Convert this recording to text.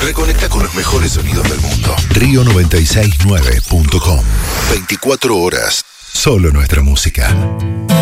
Reconecta con los mejores sonidos del mundo. Rio969.com. 24 horas. Solo nuestra música.